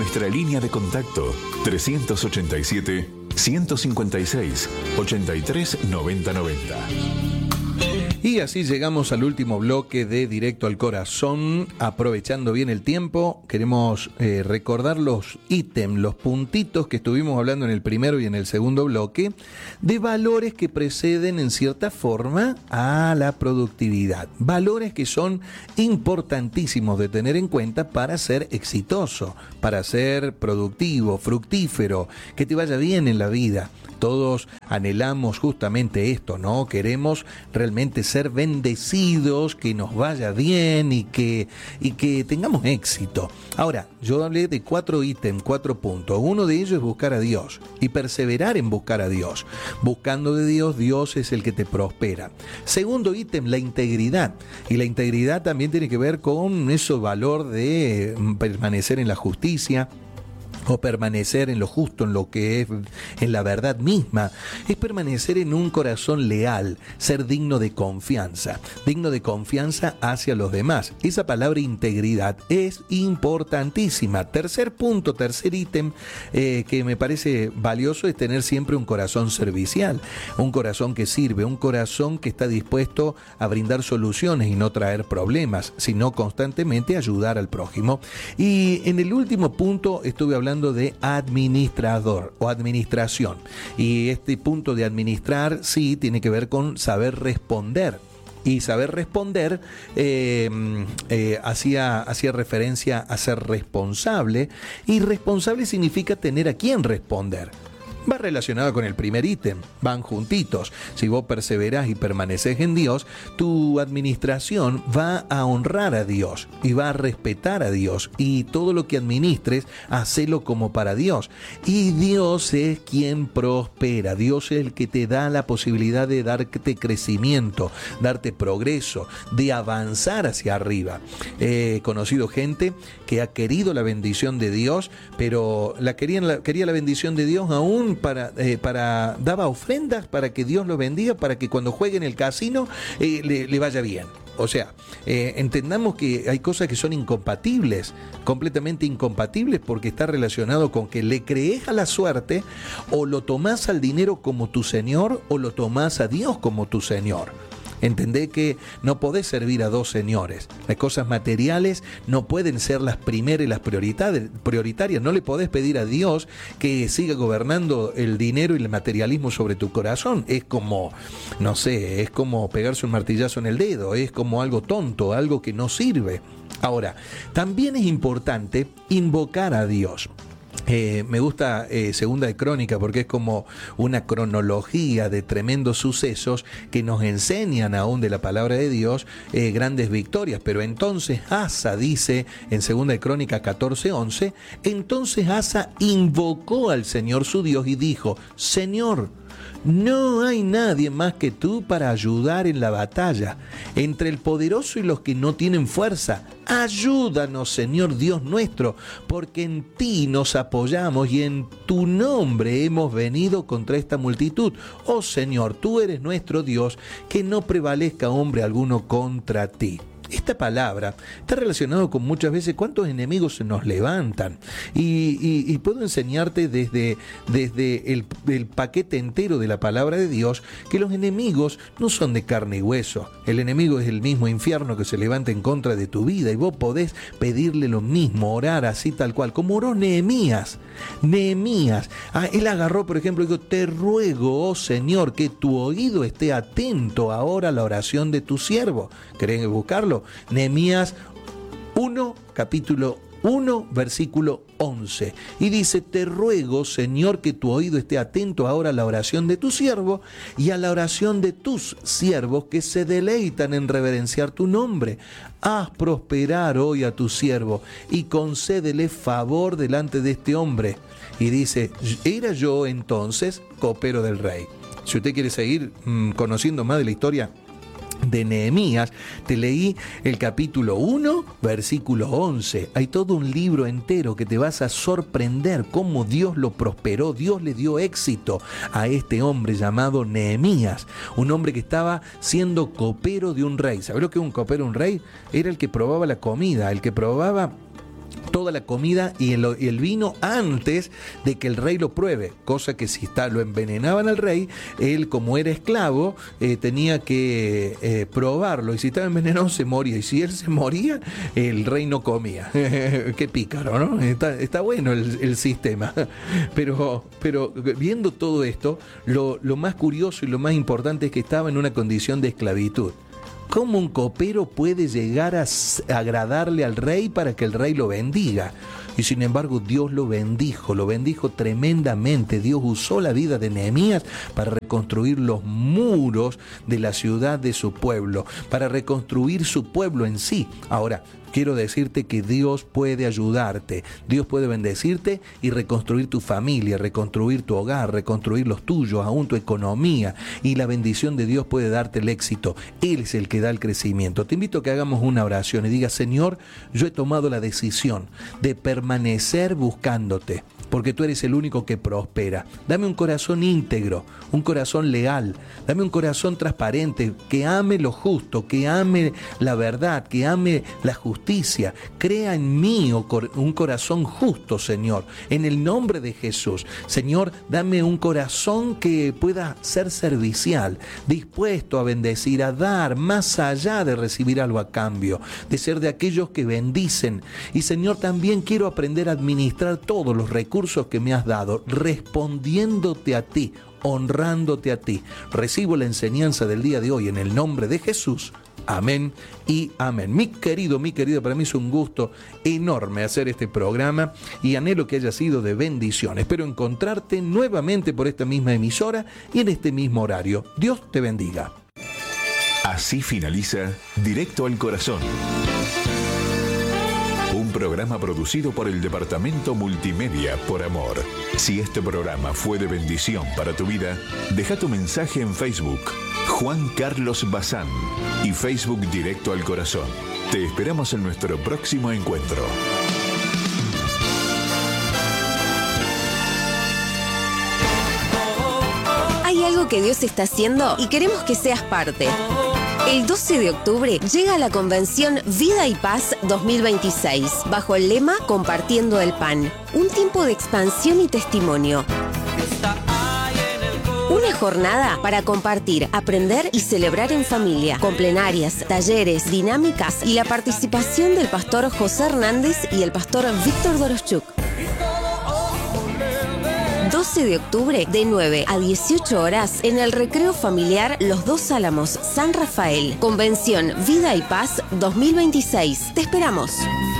nuestra línea de contacto 387-156-839090. Y así llegamos al último bloque de Directo al Corazón. Aprovechando bien el tiempo, queremos recordar los ítems, los puntitos que estuvimos hablando en el primero y en el segundo bloque, de valores que preceden en cierta forma a la productividad. Valores que son importantísimos de tener en cuenta para ser exitoso, para ser productivo, fructífero, que te vaya bien en la vida. Todos anhelamos justamente esto, ¿no? Queremos realmente ser bendecidos, que nos vaya bien y que tengamos éxito. Ahora, yo hablé de 4 ítems, 4 puntos. Uno de ellos es buscar a Dios y perseverar en buscar a Dios. Buscando de Dios, Dios es el que te prospera. Segundo ítem, la integridad. Y la integridad también tiene que ver con ese valor de permanecer en la justicia, o permanecer en lo justo, en lo que es, en la verdad misma. Es permanecer en un corazón leal, ser digno de confianza hacia los demás. Esa palabra integridad es importantísima. Tercer punto, tercer ítem que me parece valioso es tener siempre un corazón servicial, un corazón que sirve, un corazón que está dispuesto a brindar soluciones y no traer problemas, sino constantemente ayudar al prójimo. Y en el último punto estuve hablando de administrador o administración, y este punto de administrar sí tiene que ver con saber responder. Y saber responder hacía referencia a ser responsable, y responsable significa tener a quién responder. Va relacionado con el primer ítem, van juntitos. Si vos perseverás y permaneces en Dios, tu administración va a honrar a Dios y va a respetar a Dios, y todo lo que administres, hacelo como para Dios. Y Dios es quien prospera, Dios es el que te da la posibilidad de darte crecimiento, darte progreso, de avanzar hacia arriba. He conocido gente que ha querido la bendición de Dios, pero quería la bendición de Dios aún daba ofrendas para que Dios lo bendiga, para que cuando juegue en el casino le vaya bien. O sea, entendamos que hay cosas que son incompatibles, completamente incompatibles, porque está relacionado con que le crees a la suerte, o lo tomás al dinero como tu señor, o lo tomás a Dios como tu señor. Entendé que no podés servir a dos señores. Las cosas materiales no pueden ser las primeras y las prioritarias. No le podés pedir a Dios que siga gobernando el dinero y el materialismo sobre tu corazón. Es como, no sé, es como pegarse un martillazo en el dedo. Es como algo tonto, algo que no sirve. Ahora, también es importante invocar a Dios. Me gusta Segunda de Crónica, porque es como una cronología de tremendos sucesos que nos enseñan aún de la palabra de Dios grandes victorias. Pero entonces Asa dice en Segunda de Crónica 14:11, entonces Asa invocó al Señor su Dios y dijo: Señor, no hay nadie más que tú para ayudar en la batalla, entre el poderoso y los que no tienen fuerza. Ayúdanos, Señor Dios nuestro, porque en ti nos apoyamos y en tu nombre hemos venido contra esta multitud. Oh Señor, tú eres nuestro Dios, que no prevalezca hombre alguno contra ti. Esta palabra está relacionado con muchas veces cuántos enemigos se nos levantan, y puedo enseñarte desde el paquete entero de la palabra de Dios que los enemigos no son de carne y hueso. El enemigo es el mismo infierno que se levanta en contra de tu vida, y vos podés pedirle lo mismo, orar así tal cual como oró Nehemías. Él agarró, por ejemplo, y dijo: te ruego, oh Señor, que tu oído esté atento ahora a la oración de tu siervo. ¿Querés buscarlo? Nehemías 1, capítulo 1, versículo 11. Y dice: te ruego, Señor, que tu oído esté atento ahora a la oración de tu siervo y a la oración de tus siervos que se deleitan en reverenciar tu nombre. Haz prosperar hoy a tu siervo y concédele favor delante de este hombre. Y dice: era yo entonces copero del rey. Si usted quiere seguir conociendo más de la historia de Nehemías, te leí el capítulo 1, versículo 11. Hay todo un libro entero que te vas a sorprender cómo Dios lo prosperó. Dios le dio éxito a este hombre llamado Nehemías, un hombre que estaba siendo copero de un rey. ¿Sabes lo que es un copero de un rey? Era el que probaba la comida, el que probaba todas toda la comida y el vino antes de que el rey lo pruebe, cosa que si lo envenenaban al rey, él como era esclavo tenía que probarlo, y si estaba envenenado se moría, y si él se moría, el rey no comía. Qué pícaro, ¿no? Está bueno el sistema, pero viendo todo esto, lo más curioso y lo más importante es que estaba en una condición de esclavitud. ¿Cómo un copero puede llegar a agradarle al rey para que el rey lo bendiga? Y sin embargo Dios lo bendijo tremendamente. Dios usó la vida de Nehemías para reconstruir los muros de la ciudad de su pueblo, para reconstruir su pueblo en sí. Ahora, quiero decirte que Dios puede ayudarte, Dios puede bendecirte y reconstruir tu familia, reconstruir tu hogar, reconstruir los tuyos, aún tu economía, y la bendición de Dios puede darte el éxito. Él es el que da el crecimiento. Te invito a que hagamos una oración y digas: Señor, yo he tomado la decisión de permanecer buscándote, porque tú eres el único que prospera. Dame un corazón íntegro, un corazón leal, dame un corazón transparente, que ame lo justo, que ame la verdad, que ame la justicia. Crea en mí un corazón justo, Señor, en el nombre de Jesús. Señor, dame un corazón que pueda ser servicial, dispuesto a bendecir, a dar, más allá de recibir algo a cambio, de ser de aquellos que bendicen. Y Señor, también quiero aprender a administrar todos los recursos que me has dado, respondiéndote a ti, honrándote a ti. Recibo la enseñanza del día de hoy en el nombre de Jesús. Amén y amén. Mi querido, para mí es un gusto enorme hacer este programa y anhelo que haya sido de bendición. Espero encontrarte nuevamente por esta misma emisora y en este mismo horario. Dios te bendiga. Así finaliza Directo al Corazón. Un programa producido por el Departamento Multimedia por Amor. Si este programa fue de bendición para tu vida, deja tu mensaje en Facebook, Juan Carlos Bazán, y Facebook Directo al Corazón. Te esperamos en nuestro próximo encuentro. Hay algo que Dios está haciendo y queremos que seas parte. El 12 de octubre llega la convención Vida y Paz 2026, bajo el lema Compartiendo el Pan. Un tiempo de expansión y testimonio. Una jornada para compartir, aprender y celebrar en familia, con plenarias, talleres, dinámicas y la participación del pastor José Hernández y el pastor Víctor Doroschuk. 12 de octubre de 9 a 18 horas en el Recreo Familiar Los Dos Álamos, San Rafael. Convención Vida y Paz 2026. Te esperamos.